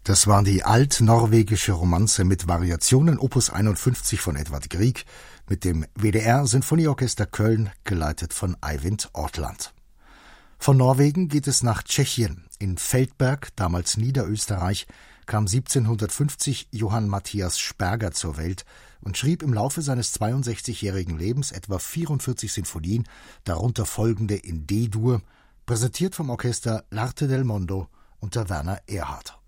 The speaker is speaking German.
Das war die altnorwegische Romanze mit Variationen Opus 51 von Edvard Grieg mit dem WDR Sinfonieorchester Köln, geleitet von Eivind Ortland. Von Norwegen geht es nach Tschechien. In Feldberg, damals Niederösterreich, kam 1750 Johann Matthias Sperger zur Welt und schrieb im Laufe seines 62-jährigen Lebens etwa 44 Sinfonien, darunter folgende in D-Dur, präsentiert vom Orchester L'Arte del Mondo unter Werner Erhard.